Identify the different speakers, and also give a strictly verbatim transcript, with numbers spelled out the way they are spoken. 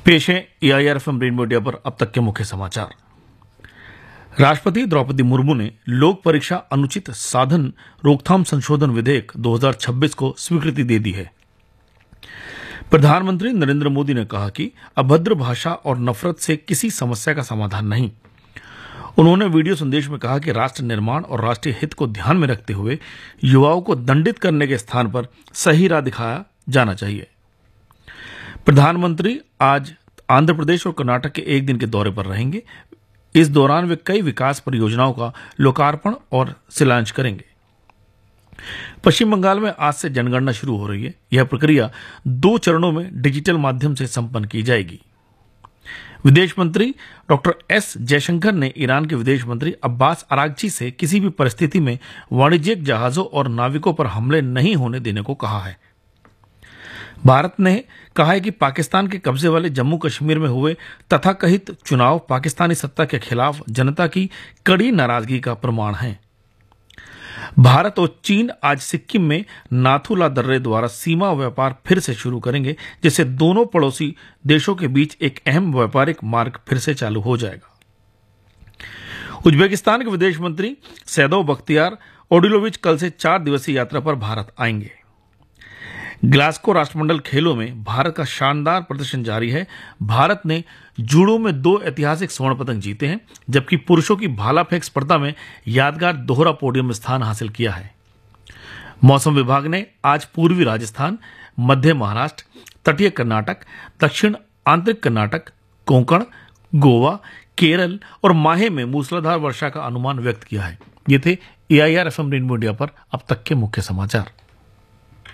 Speaker 1: पेश है ए I R F M rainbow India पर अब तक के मुख्य समाचार। राष्ट्रपति द्रौपदी मुर्मू ने लोक परीक्षा अनुचित साधन रोकथाम संशोधन विधेयक दो हज़ार छब्बीस को स्वीकृति दे दी है। प्रधानमंत्री नरेंद्र मोदी ने कहा कि अभद्र भाषा और नफरत से किसी समस्या का समाधान नहीं। उन्होंने वीडियो संदेश में कहा कि राष्ट्र निर्माण और राष्ट्रीय हित को ध्यान में रखते हुए युवाओं को दंडित करने के स्थान पर सही राह दिखाया जाना चाहिए। प्रधानमंत्री आज आंध्र प्रदेश और कर्नाटक के एक दिन के दौरे पर रहेंगे। इस दौरान वे कई विकास परियोजनाओं का लोकार्पण और शिलान्यास करेंगे। पश्चिम बंगाल में आज से जनगणना शुरू हो रही है। यह प्रक्रिया दो चरणों में डिजिटल माध्यम से संपन्न की जाएगी। विदेश मंत्री डॉक्टर एस जयशंकर ने ईरान के विदेश मंत्री अब्बास अरागची से किसी भी परिस्थिति में वाणिज्यिक जहाजों और नाविकों पर हमले नहीं होने देने को कहा है। भारत ने कहा है कि पाकिस्तान के कब्जे वाले जम्मू कश्मीर में हुए तथाकथित चुनाव पाकिस्तानी सत्ता के खिलाफ जनता की कड़ी नाराजगी का प्रमाण है। भारत और चीन आज सिक्किम में नाथू ला दर्रे द्वारा सीमा व्यापार फिर से शुरू करेंगे, जिससे दोनों पड़ोसी देशों के बीच एक अहम व्यापारिक मार्ग फिर से चालू हो जाएगा। उज्बेकिस्तान के विदेश मंत्री सैदो बख्तियार ओडिलोविच कल से चार दिवसीय यात्रा पर भारत आएंगे। ग्लास्को राष्ट्रमंडल खेलों में भारत का शानदार प्रदर्शन जारी है। भारत ने जूडो में दो ऐतिहासिक स्वर्ण पदक जीते हैं, जबकि पुरुषों की भाला फेंक स्पर्धा में यादगार दोहरा पोडियम स्थान हासिल किया है। मौसम विभाग ने आज पूर्वी राजस्थान, मध्य महाराष्ट्र, तटीय कर्नाटक, दक्षिण आंतरिक कर्नाटक, कोंकण, गोवा, केरल और माहे में मूसलाधार वर्षा का अनुमान व्यक्त किया है। ये थे ए I R F M rainbow India पर अब तक के मुख्य समाचार।